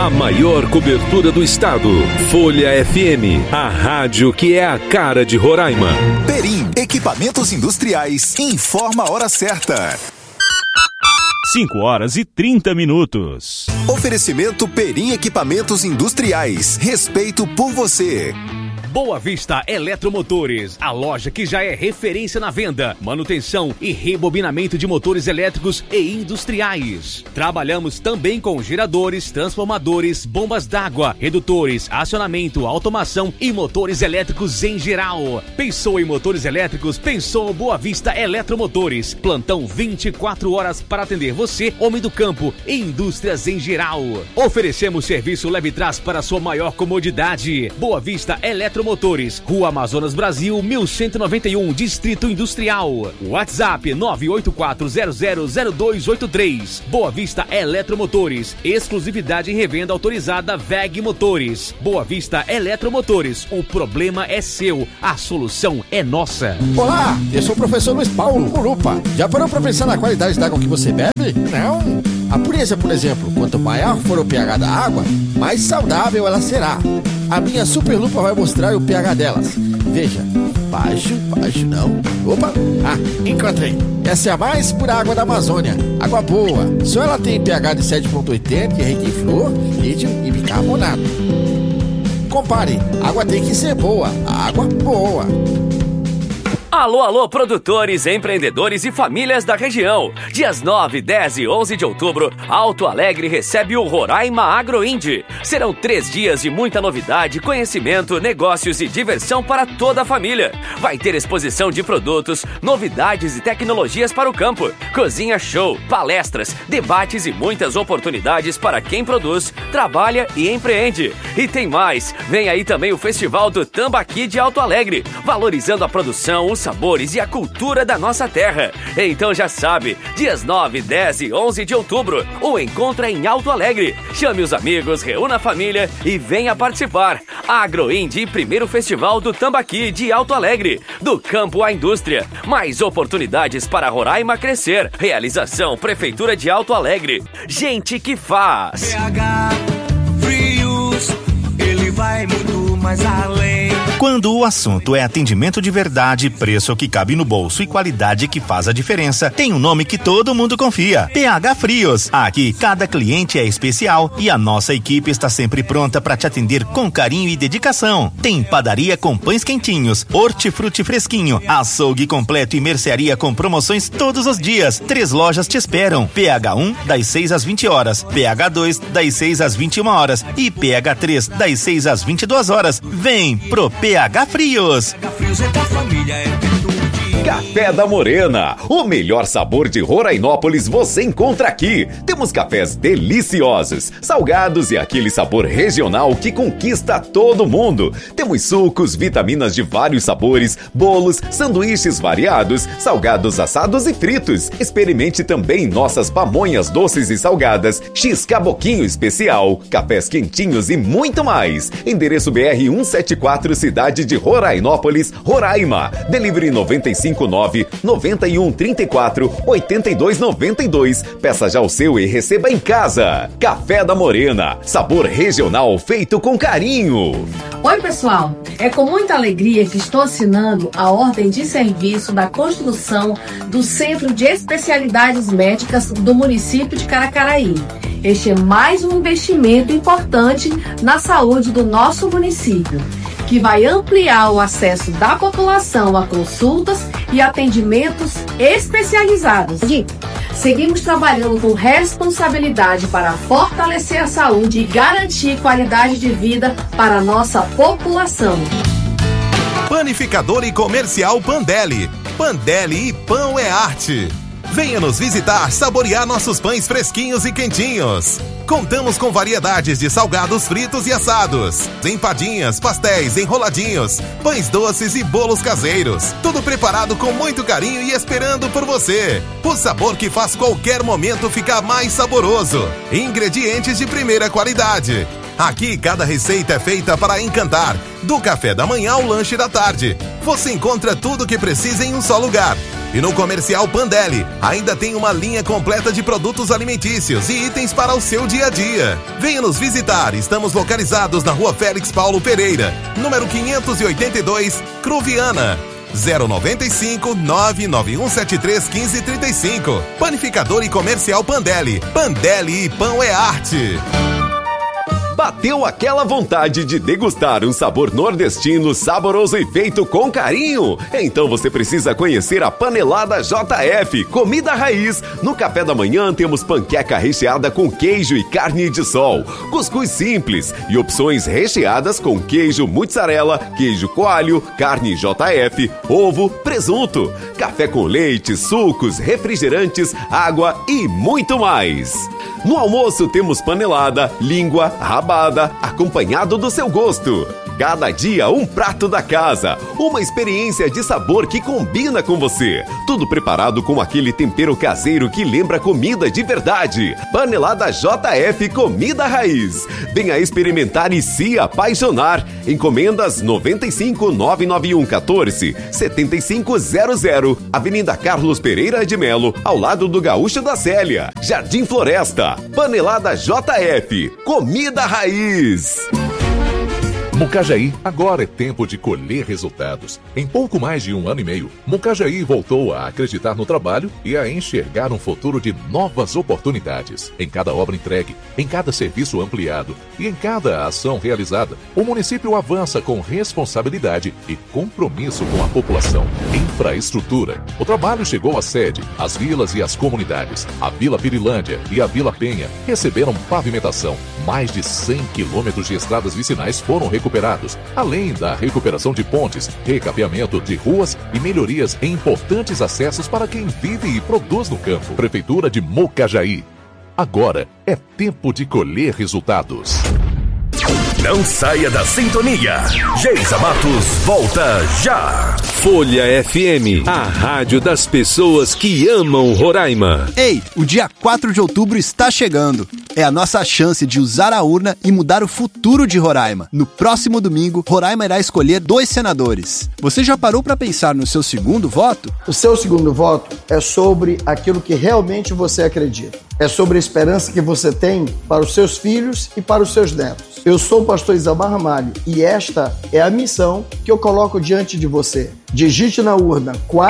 A maior cobertura do estado. Folha FM, a rádio que é a cara de Roraima. Perim, equipamentos industriais, informa a hora certa. 5h30. Oferecimento Perim Equipamentos Industriais. Respeito por você. Boa Vista Eletromotores, a loja que já é referência na venda, manutenção e rebobinamento de motores elétricos e industriais. Trabalhamos também com geradores, transformadores, bombas d'água, redutores, acionamento, automação e motores elétricos em geral. Pensou em motores elétricos? Pensou Boa Vista Eletromotores. Plantão 24 horas para atender você, homem do campo e indústrias em geral. Oferecemos serviço leve trás para sua maior comodidade. Boa Vista Eletromotores, Rua Amazonas Brasil, 1191, Distrito Industrial. WhatsApp 984000283. Boa Vista Eletromotores, exclusividade em revenda autorizada VEG Motores. Boa Vista Eletromotores, o problema é seu, a solução é nossa. Olá, eu sou o professor Luiz Paulo Curupa. Já parou para pensar na qualidade da água que você bebe? Não. A pureza, por exemplo, quanto maior for o pH da água, mais saudável ela será. A minha super lupa vai mostrar o pH delas. Veja, baixo não. Opa, encontrei. Essa é a mais pura água da Amazônia. Água boa. Só ela tem pH de 7,80, que é rica em flúor, líquido e bicarbonato. Compare, água tem que ser boa. Água boa. Alô, produtores, empreendedores e famílias da região. Dias 9, 10 e 11 de outubro, Alto Alegre recebe o Roraima Agroindie. Serão 3 dias de muita novidade, conhecimento, negócios e diversão para toda a família. Vai ter exposição de produtos, novidades e tecnologias para o campo, cozinha show, palestras, debates e muitas oportunidades para quem produz, trabalha e empreende. E tem mais, vem aí também o Festival do Tambaqui de Alto Alegre, valorizando a produção, os sabores e a cultura da nossa terra. Então já sabe, dias 9, 10 e 11 de outubro, o encontro é em Alto Alegre. Chame os amigos, reúna a família e venha participar. Agroindie, primeiro festival do Tambaqui de Alto Alegre. Do campo à indústria. Mais oportunidades para Roraima crescer. Realização Prefeitura de Alto Alegre. Gente que faz. BH Frios, ele vai muito mais além. Quando o assunto é atendimento de verdade, preço que cabe no bolso e qualidade que faz a diferença, tem um nome que todo mundo confia: PH Frios. Aqui, cada cliente é especial e a nossa equipe está sempre pronta para te atender com carinho e dedicação. Tem padaria com pães quentinhos, hortifruti fresquinho, açougue completo e mercearia com promoções todos os dias. 3 lojas te esperam: PH1 das 6 às 20 horas, PH2 das 6 às 21 horas e PH3 das 6 às 22 horas. Vem pro PH Frios. Café da Morena, o melhor sabor de Rorainópolis você encontra aqui. Temos cafés deliciosos, salgados e aquele sabor regional que conquista todo mundo. Temos sucos, vitaminas de vários sabores, bolos, sanduíches variados, salgados assados e fritos. Experimente também nossas pamonhas doces e salgadas, X-Caboquinho especial, cafés quentinhos e muito mais. Endereço BR 174, cidade de Rorainópolis, Roraima. Delivery 959-9134-8292. Peça já o seu e receba em casa. Café da Morena, sabor regional feito com carinho. Oi, pessoal. É com muita alegria que estou assinando a ordem de serviço da construção do Centro de Especialidades Médicas do município de Caracaraí. Este é mais um investimento importante na saúde do nosso município, que vai ampliar o acesso da população a consultas e atendimentos especializados. Seguimos trabalhando com responsabilidade para fortalecer a saúde e garantir qualidade de vida para a nossa população. Panificador e Comercial Pandelli. Pandelli e Pão é Arte. Venha nos visitar, saborear nossos pães fresquinhos e quentinhos. Contamos com variedades de salgados fritos e assados, empadinhas, pastéis, enroladinhos, pães doces e bolos caseiros. Tudo preparado com muito carinho e esperando por você. O sabor que faz qualquer momento ficar mais saboroso. Ingredientes de primeira qualidade. Aqui cada receita é feita para encantar. Do café da manhã ao lanche da tarde. Você encontra tudo o que precisa em um só lugar. E no Comercial Pandeli, ainda tem uma linha completa de produtos alimentícios e itens para o seu dia a dia. Venha nos visitar, estamos localizados na Rua Félix Paulo Pereira, número 582, Cruviana. 095 99173 1535. Panificador e Comercial Pandeli. Pandeli e Pão é Arte. Bateu aquela vontade de degustar um sabor nordestino saboroso e feito com carinho? Então você precisa conhecer a Panelada JF, comida raiz. No café da manhã temos panqueca recheada com queijo e carne de sol, cuscuz simples e opções recheadas com queijo mussarela, queijo coalho, carne JF, ovo, presunto, café com leite, sucos, refrigerantes, água e muito mais. No almoço temos panelada, língua, rabada, acompanhado do seu gosto. Cada dia um prato da casa, uma experiência de sabor que combina com você. Tudo preparado com aquele tempero caseiro que lembra comida de verdade. Panelada JF Comida Raiz. Venha experimentar e se apaixonar. Encomendas 95 991 14 7500. Avenida Carlos Pereira de Melo, ao lado do Gaúcho da Célia. Jardim Floresta. Panelada JF Comida Raiz. Mucajaí, agora é tempo de colher resultados. Em pouco mais de 1 ano e meio, Mucajaí voltou a acreditar no trabalho e a enxergar um futuro de novas oportunidades. Em cada obra entregue, em cada serviço ampliado e em cada ação realizada, o município avança com responsabilidade e compromisso com a população. Infraestrutura. O trabalho chegou à sede, às vilas e às comunidades. A Vila Pirilândia e a Vila Penha receberam pavimentação. Mais de 100 quilômetros de estradas vicinais foram recuperados, além da recuperação de pontes, recapeamento de ruas e melhorias em importantes acessos para quem vive e produz no campo. Prefeitura de Mucajaí. Agora é tempo de colher resultados. Não saia da sintonia. Geisa Matos volta já. Folha FM, a rádio das pessoas que amam Roraima. Ei, o dia 4 de outubro está chegando. É a nossa chance de usar a urna e mudar o futuro de Roraima. No próximo domingo, Roraima irá escolher 2 senadores. Você já parou para pensar no seu segundo voto? O seu segundo voto é sobre aquilo que realmente você acredita. É sobre a esperança que você tem para os seus filhos e para os seus netos. Eu sou o pastor Isamar Ramalho e esta é a missão que eu coloco diante de você. Digite na urna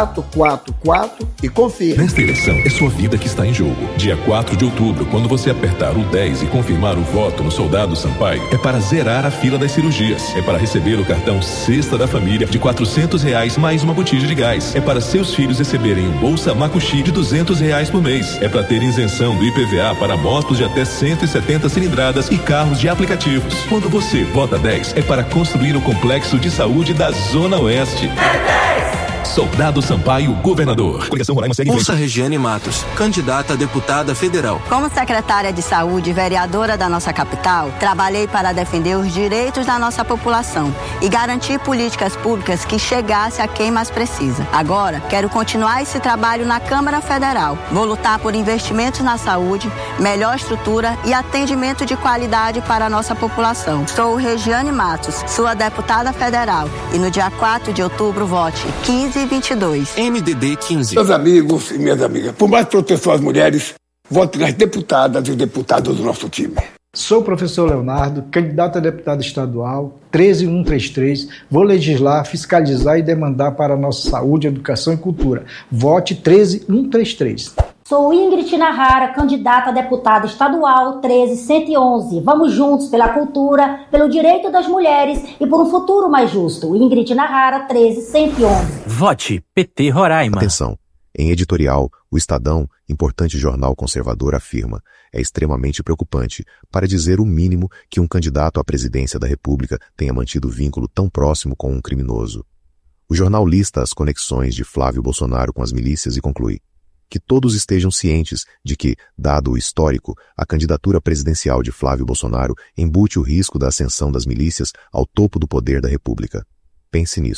444 e confirme. Nesta eleição, é sua vida que está em jogo. Dia 4 de outubro, quando você apertar o 10 e confirmar o voto no Soldado Sampaio, é para zerar a fila das cirurgias. É para receber o cartão Cesta da Família de R$400 mais uma botija de gás. É para seus filhos receberem o Bolsa Macuxi de R$200 por mês. É para ter isenção do IPVA para motos de até 170 cilindradas e carros de aplicativos. Quando você vota 10, é para construir o complexo de saúde da Zona Oeste. Soldado Sampaio, governador. Coligação Roraima segue. Ouça Regiane Matos, candidata a deputada federal. Como secretária de saúde e vereadora da nossa capital, trabalhei para defender os direitos da nossa população e garantir políticas públicas que chegassem a quem mais precisa. Agora, quero continuar esse trabalho na Câmara Federal. Vou lutar por investimentos na saúde, melhor estrutura e atendimento de qualidade para a nossa população. Sou Regiane Matos, sua deputada federal, e no dia 4 de outubro vote 1522. MDB 15. Meus amigos e minhas amigas, por mais proteção às mulheres, vote nas deputadas e deputados do nosso time. Sou o professor Leonardo, candidato a deputado estadual, 13133. Vou legislar, fiscalizar e demandar para a nossa saúde, educação e cultura. Vote 13133. Sou Ingrid Nahara, candidata a deputada estadual 13111. Vamos juntos pela cultura, pelo direito das mulheres e por um futuro mais justo. Ingrid Nahara, 13111. Vote PT Roraima. Atenção. Em editorial, o Estadão, importante jornal conservador, afirma: é extremamente preocupante, para dizer o mínimo, que um candidato à presidência da República tenha mantido vínculo tão próximo com um criminoso. O jornal lista as conexões de Flávio Bolsonaro com as milícias e conclui: que todos estejam cientes de que, dado o histórico, a candidatura presidencial de Flávio Bolsonaro embute o risco da ascensão das milícias ao topo do poder da República. Pense nisso.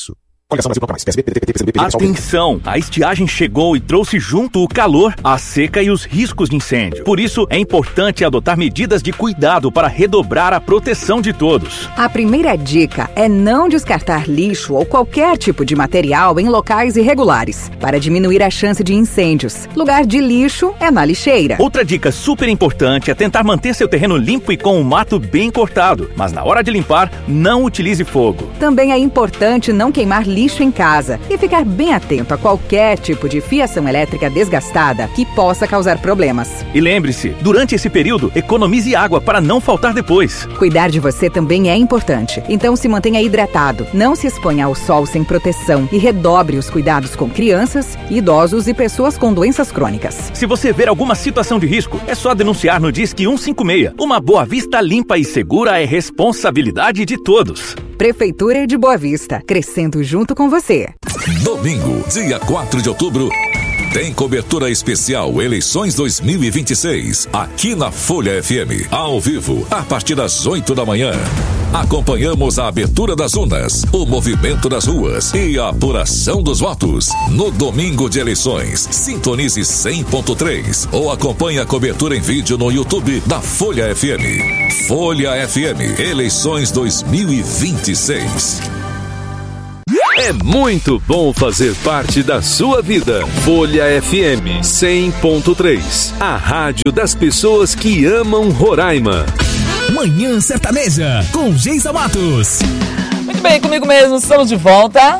Atenção! A estiagem chegou e trouxe junto o calor, a seca e os riscos de incêndio. Por isso, é importante adotar medidas de cuidado para redobrar a proteção de todos. A primeira dica é não descartar lixo ou qualquer tipo de material em locais irregulares, para diminuir a chance de incêndios. Lugar de lixo é na lixeira. Outra dica super importante é tentar manter seu terreno limpo e com o mato bem cortado. Mas na hora de limpar, não utilize fogo. Também é importante não queimar lixo em casa e ficar bem atento a qualquer tipo de fiação elétrica desgastada que possa causar problemas. E lembre-se, durante esse período, economize água para não faltar depois. Cuidar de você também é importante, então se mantenha hidratado, não se exponha ao sol sem proteção e redobre os cuidados com crianças, idosos e pessoas com doenças crônicas. Se você ver alguma situação de risco, é só denunciar no Disque 156. Uma Boa Vista limpa e segura é responsabilidade de todos. Prefeitura de Boa Vista, crescendo junto com você. Domingo, dia 4 de outubro, tem cobertura especial Eleições 2026, aqui na Folha FM, ao vivo, a partir das 8 da manhã. Acompanhamos a abertura das urnas, o movimento das ruas e a apuração dos votos. No domingo de eleições, sintonize 100.3 ou acompanhe a cobertura em vídeo no YouTube da Folha FM. Folha FM, Eleições 2026. É muito bom fazer parte da sua vida. Folha FM 100.3, a rádio das pessoas que amam Roraima. Manhã Sertaneja, com Geisa Matos. Muito bem, comigo mesmo, estamos de volta.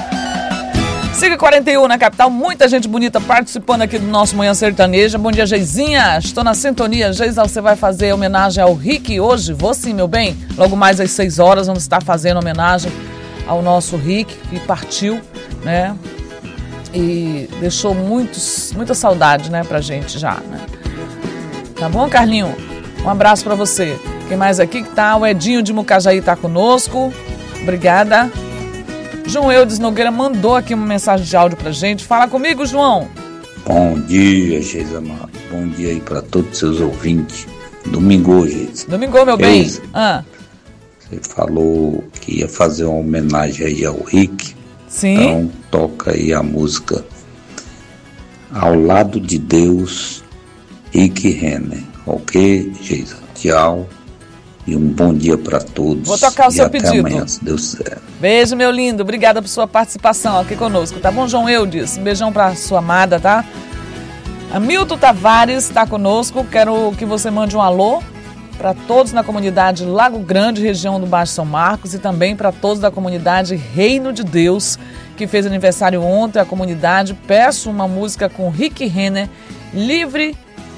5h41 na capital, muita gente bonita participando aqui do nosso Manhã Sertaneja. Bom dia, Geizinha, estou na sintonia. Geisa, você vai fazer homenagem ao Rick hoje? Vou sim, meu bem. Logo mais às 6 horas vamos estar fazendo homenagem ao nosso Rick, que partiu, né? E deixou muita saudade, né, pra gente já, né? Tá bom, Carlinho? Um abraço pra você. Quem mais aqui que tá? O Edinho de Mucajaí tá conosco. Obrigada. João Eudes Nogueira mandou aqui uma mensagem de áudio pra gente. Fala comigo, João. Bom dia, Geisa Mato. Bom dia aí pra todos os seus ouvintes. Domingo, Geisa. Domingo, meu bem. Você falou que ia fazer uma homenagem aí ao Rick. Sim. Então toca aí a música Ao Lado de Deus, Rick Renner. Ok, Geisa? Tchau. E um bom dia para todos. Vou tocar o seu até pedido. Amanhã, se Deus quiser. Beijo, meu lindo. Obrigada por sua participação aqui conosco. Tá bom, João Eudes? Um beijão pra sua amada, tá? Hamilton Tavares está conosco. Quero que você mande um alô para todos na comunidade Lago Grande, região do Baixo São Marcos, e também para todos da comunidade Reino de Deus, que fez aniversário ontem. A comunidade, peço uma música com Rick Renner, Livre,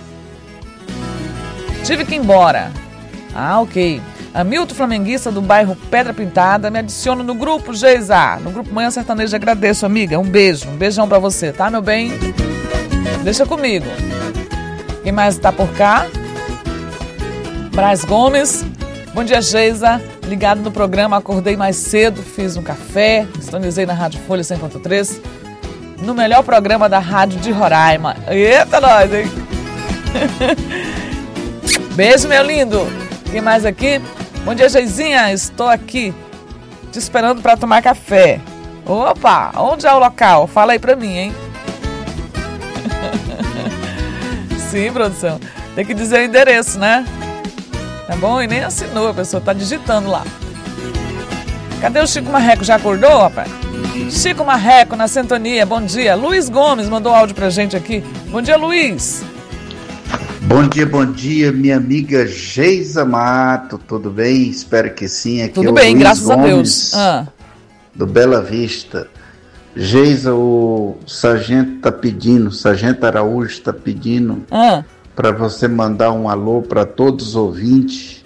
Tive que ir embora. Ok. Hamilton Flamenguista do bairro Pedra Pintada, me adiciona no grupo, Geisa, no grupo Manhã Sertaneja. Agradeço, amiga, um beijo, um beijão para você, tá, meu bem? Deixa comigo. Quem mais está por cá? Braz Gomes, bom dia, Geisa, ligado no programa, acordei mais cedo, fiz um café, sintonizei na Rádio Folha 100.3, no melhor programa da rádio de Roraima. Eita, nós, hein? Beijo, meu lindo. Quem mais aqui? Bom dia, Geizinha, estou aqui te esperando para tomar café. Opa, onde é o local? Fala aí pra mim, hein? Sim, produção, tem que dizer o endereço, né? Tá bom? E nem assinou, a pessoa tá digitando lá. Cadê o Chico Marreco? Já acordou, rapaz? Chico Marreco na sintonia, bom dia. Luiz Gomes mandou áudio pra gente aqui. Bom dia, Luiz. Bom dia, minha amiga Geisa Mato, tudo bem? Espero que sim. Aqui tudo é o bem, Luiz graças Gomes, a Deus. Do Bela Vista. Geisa, o sargento Sargento Araújo está pedindo para você mandar um alô para todos os ouvintes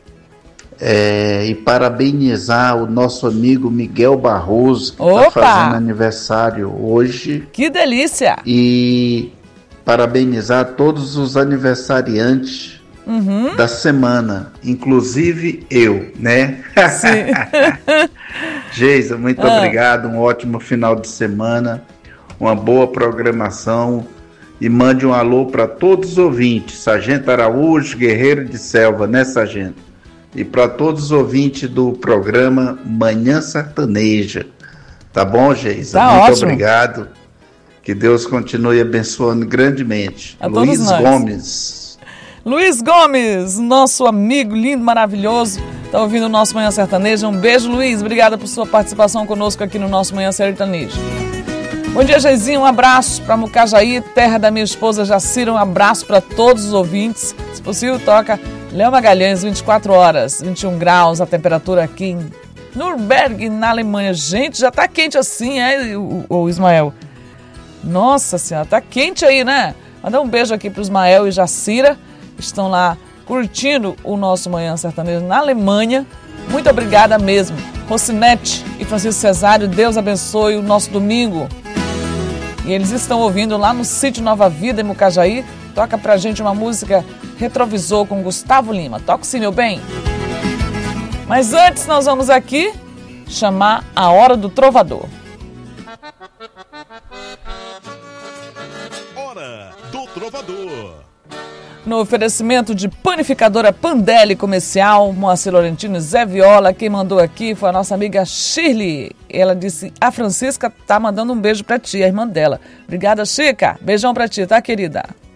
e parabenizar o nosso amigo Miguel Barroso, que está fazendo aniversário hoje. Que delícia! E parabenizar todos os aniversariantes da semana, inclusive eu, né? Sim. Geisa, muito obrigado, um ótimo final de semana, uma boa programação, e mande um alô para todos os ouvintes, Sargento Araújo, Guerreiro de Selva, né, Sargento? E para todos os ouvintes do programa Manhã Sertaneja, Tá bom, Geisa? Tá muito ótimo. obrigado. Que Deus continue abençoando grandemente. A todos Luiz nós. Gomes. Luiz Gomes, nosso amigo lindo, maravilhoso, tá ouvindo o nosso Manhã Sertaneja. Um beijo, Luiz. Obrigada por sua participação conosco aqui no nosso Manhã Sertaneja. Bom dia, Geizinho. Um abraço para Mucajaí, terra da minha esposa Jacira. Um abraço para todos os ouvintes. Se possível, toca Léo Magalhães, 24 horas, 21 graus, a temperatura aqui em Nuremberg, na Alemanha. Gente, já tá quente assim, o Ismael? Nossa Senhora, tá quente aí, né? Mandar um beijo aqui pro Ismael e Jacira, que estão lá curtindo o nosso Manhã Sertanejo na Alemanha. Muito obrigada mesmo. Rocinete e Francisco Cesário, Deus abençoe o nosso domingo. E eles estão ouvindo lá no sítio Nova Vida, em Mucajaí. Toca pra gente uma música Retrovisor com Gustavo Lima. Toca sim, meu bem. Mas antes nós vamos aqui chamar a Hora do Trovador. Hora do Trovador. No oferecimento de Panificadora Pandelli Comercial, Moacir Laurentino e Zé Viola, quem mandou aqui foi a nossa amiga Shirley. Ela disse, a Francisca tá mandando um beijo pra ti, a irmã dela. Obrigada, Chica. Beijão pra ti, tá, querida?